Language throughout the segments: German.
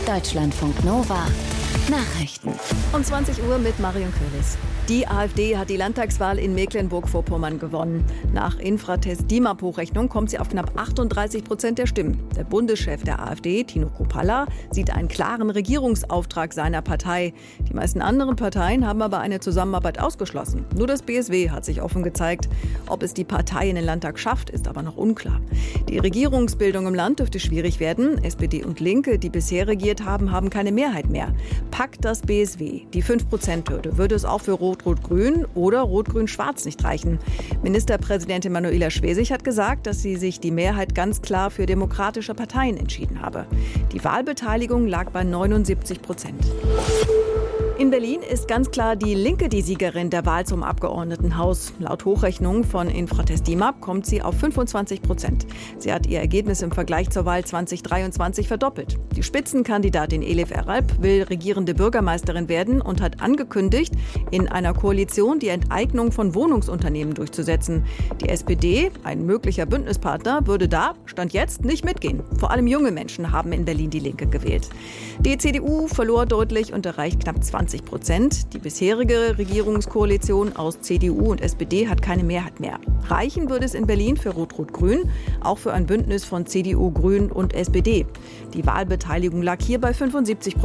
Deutschlandfunk Nova Nachrichten. Um 20 Uhr mit Marion Köhlis. Die AfD hat die Landtagswahl in Mecklenburg-Vorpommern gewonnen. Nach Infratest DIMAP-Hochrechnung kommt sie auf knapp 38% der Stimmen. Der Bundeschef der AfD, Tino Kruppalla, sieht einen klaren Regierungsauftrag seiner Partei. Die meisten anderen Parteien haben aber eine Zusammenarbeit ausgeschlossen. Nur das BSW hat sich offen gezeigt. Ob es die Partei in den Landtag schafft, ist aber noch unklar. Die Regierungsbildung im Land dürfte schwierig werden. SPD und Linke, die bisher regiert haben, haben keine Mehrheit mehr. Packt das BSW die 5%-Hürde, würde es auch für Rot-Rot-Grün oder Rot-Grün-Schwarz nicht reichen. Ministerpräsidentin Manuela Schwesig hat gesagt, dass sie sich die Mehrheit ganz klar für demokratische Parteien entschieden habe. Die Wahlbeteiligung lag bei 79%. In Berlin ist ganz klar die Linke die Siegerin der Wahl zum Abgeordnetenhaus. Laut Hochrechnung von Infratest DIMAP kommt sie auf 25%. Sie hat ihr Ergebnis im Vergleich zur Wahl 2023 verdoppelt. Die Spitzenkandidatin Elif Eralp will regierende Bürgermeisterin werden und hat angekündigt, in einer Koalition die Enteignung von Wohnungsunternehmen durchzusetzen. Die SPD, ein möglicher Bündnispartner, würde da, Stand jetzt, nicht mitgehen. Vor allem junge Menschen haben in Berlin die Linke gewählt. Die CDU verlor deutlich und erreicht knapp 20%. Die bisherige Regierungskoalition aus CDU und SPD hat keine Mehrheit mehr. Reichen würde es in Berlin für Rot-Rot-Grün, auch für ein Bündnis von CDU, Grünen und SPD. Die Wahlbeteiligung lag hier bei 75%.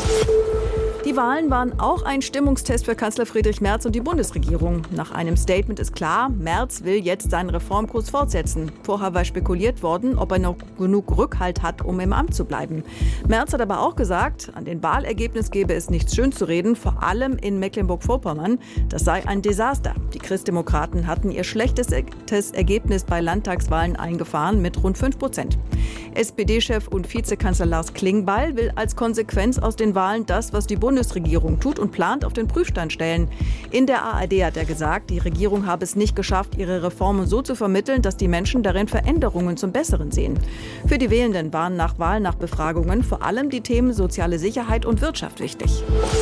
Die Wahlen waren auch ein Stimmungstest für Kanzler Friedrich Merz und die Bundesregierung. Nach einem Statement ist klar, Merz will jetzt seinen Reformkurs fortsetzen. Vorher war spekuliert worden, ob er noch genug Rückhalt hat, um im Amt zu bleiben. Merz hat aber auch gesagt, an den Wahlergebnis gebe es nichts schön zu reden, vor allem in Mecklenburg-Vorpommern. Das sei ein Desaster. Die Christdemokraten hatten ihr schlechtestes Ergebnis bei Landtagswahlen eingefahren mit rund 5%. SPD-Chef und Vizekanzler Lars Klingbeil will als Konsequenz aus den Wahlen das, was die Bundesregierung tut und plant, auf den Prüfstand stellen. In der ARD hat er gesagt, die Regierung habe es nicht geschafft, ihre Reformen so zu vermitteln, dass die Menschen darin Veränderungen zum Besseren sehen. Für die Wählenden waren nach Wahlnachbefragungen vor allem die Themen soziale Sicherheit und Wirtschaft wichtig.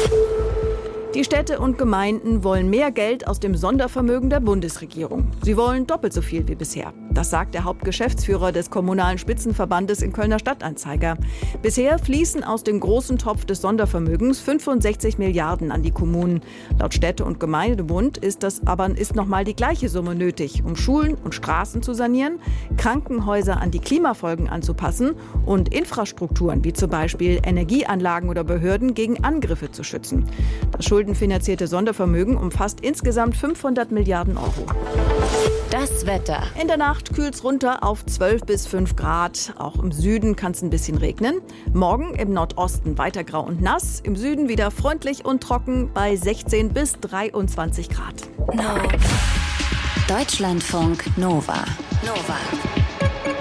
Die Städte und Gemeinden wollen mehr Geld aus dem Sondervermögen der Bundesregierung. Sie wollen doppelt so viel wie bisher. Das sagt der Hauptgeschäftsführer des Kommunalen Spitzenverbandes im Kölner Stadtanzeiger. Bisher fließen aus dem großen Topf des Sondervermögens 65 Milliarden an die Kommunen. Laut Städte- und Gemeindebund ist noch mal die gleiche Summe nötig, um Schulen und Straßen zu sanieren, Krankenhäuser an die Klimafolgen anzupassen und Infrastrukturen wie zum Beispiel Energieanlagen oder Behörden gegen Angriffe zu schützen. Das schuldenfinanzierte Sondervermögen umfasst insgesamt 500 Milliarden Euro. Das Wetter. In der Nacht kühlt es runter auf 12 bis 5 Grad. Auch im Süden kann es ein bisschen regnen. Morgen im Nordosten weiter grau und nass. Im Süden wieder freundlich und trocken bei 16 bis 23 Grad. Deutschlandfunk Nova.